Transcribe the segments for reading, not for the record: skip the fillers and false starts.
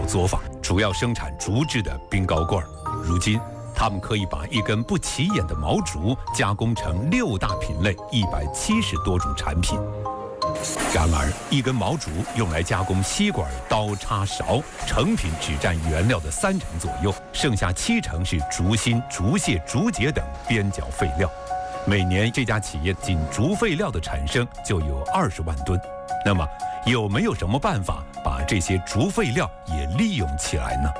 老作坊，主要生产竹制的冰糕罐。如今，他们可以把一根不起眼的毛竹加工成6大品类、170多种产品。然而，一根毛竹用来加工吸管、刀叉、勺，成品只占原料的30%左右，剩下70%是竹芯、竹屑、竹节等边角废料。每年这家企业仅竹废料的产生就有20万吨。那么，有没有什么办法把这些竹废料也利用起来呢？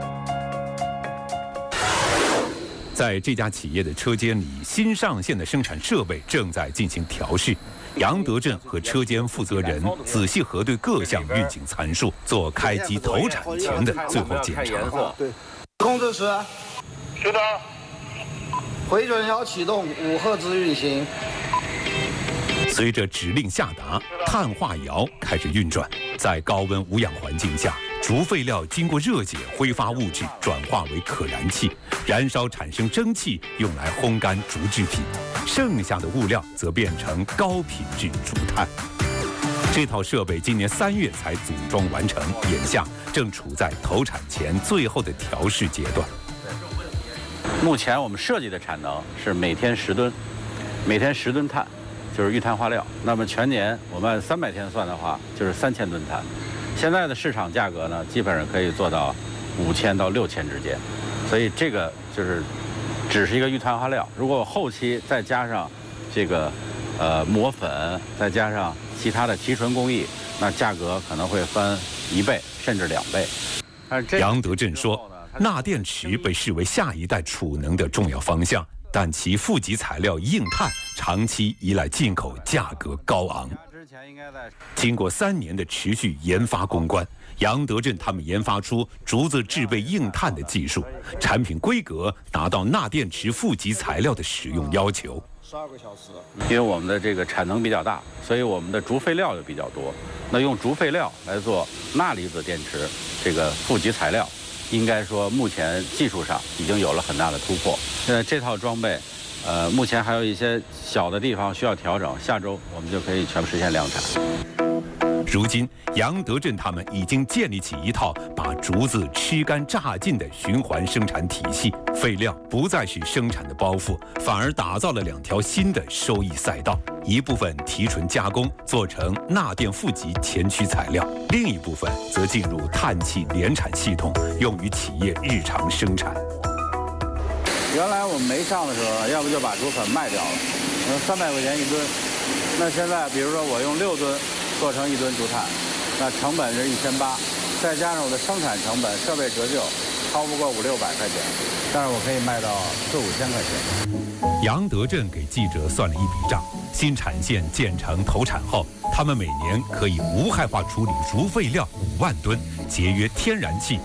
在这家企业的车间里，新上线的生产设备正在进行调试。杨德正和车间负责人仔细核对各项运行参数，做开机投产前的最后检查。 对，控制室， 收到。 回转摇启动，5赫兹运行。 随着指令下达，碳化窑开始运转。在高温无氧环境下，竹废料经过热解，挥发物质转化为可燃气，燃烧产生蒸汽，用来烘干竹制品。剩下的物料则变成高品质竹炭。这套设备今年3月才组装完成，眼下正处在投产前最后的调试阶段。 目前我们设计的产能是每天10吨，每天10吨碳，就是玉碳化料。那么全年我们按300天算的话，就是3000吨碳。现在的市场价格呢，基本上可以做到5000到6000之间。所以这个就是只是一个玉碳化料。如果后期再加上这个磨粉，再加上其他的提纯工艺，那价格可能会翻1倍甚至2倍。 杨德正说，钠电池被视为下一代储能的重要方向，但其负极材料硬碳长期依赖进口，价格高昂。经过3年的持续研发攻关，杨德正他们研发出竹子制备硬碳的技术，产品规格达到钠电池负极材料的使用要求。 12个小时。 因为我们的这个产能比较大，所以我们的竹废料就比较多。那用竹废料来做钠离子电池这个负极材料，应该说目前技术上已经有了很大的突破。现在这套装备，目前还有一些小的地方需要调整，下周我们就可以全部实现量产。 如今，杨德正他们已经建立起一套把竹子吃干榨尽的循环生产体系，废料不再是生产的包袱，反而打造了2条新的收益赛道：一部分提纯加工做成钠电负极前驱材料，另一部分则进入碳气联产系统，用于企业日常生产。 原来我们没上的时候，要不就把竹粉卖掉了，300块钱1吨。那现在比如说我用6吨做成1吨竹炭，那成本是1800，再加上我的生产成本、设备折旧，超不过500-600块钱，但是我可以卖到4-5千块钱。 杨德正给记者算了一笔账，新产线建成投产后，他们每年可以无害化处理竹废料5万吨，节约天然气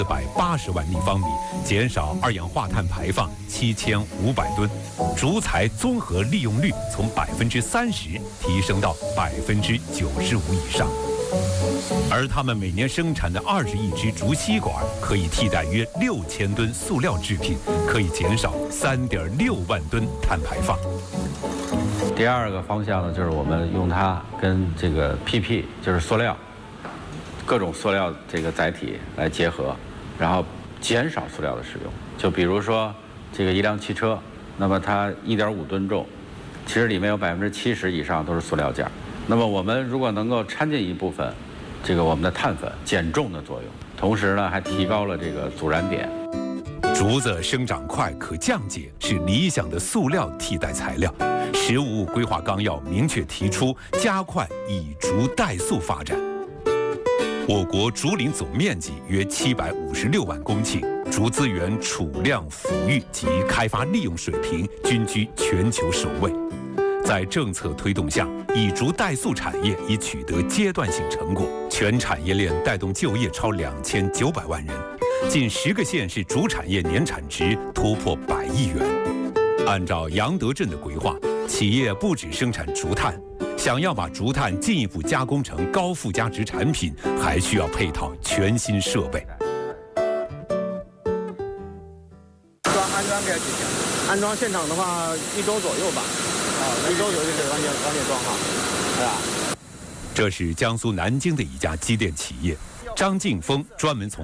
480万立方米，减少2氧化碳排放7500吨，竹材综合利用率从30%提升到95%以上。而他们每年生产的20亿支竹吸管，可以替代约6000吨塑料制品，可以减少3.6万吨碳排放。 第二个方向呢，就是我们用它跟这个 PP， 就是塑料，各种塑料这个载体来结合，然后减少塑料的使用。就比如说这个一辆汽车，那么它1.5吨重，其实里面有70%以上都是塑料件。那么我们如果能够掺进一部分这个我们的碳粉，减重的作用，同时呢还提高了这个阻燃点。 竹子生长快、可降解，是理想的塑料替代材料。15物规划纲要明确提出，加快以竹代塑发展。我国竹林总面积约756万公顷，竹资源储量、抚育及开发利用水平均居全球首位。在政策推动下，以竹代塑产业已取得阶段性成果，全产业链带动就业超2900万人，近10个县市竹产业年产值突破100亿元。按照杨德正的规划，企业不只生产竹炭，想要把竹炭进一步加工成高附加值产品，还需要配套全新设备。 安装给几天？安装现场的话，1周左右吧。1周左右就可以完全装好，是吧？ 这是江苏南京的一家机电企业，张劲峰专门从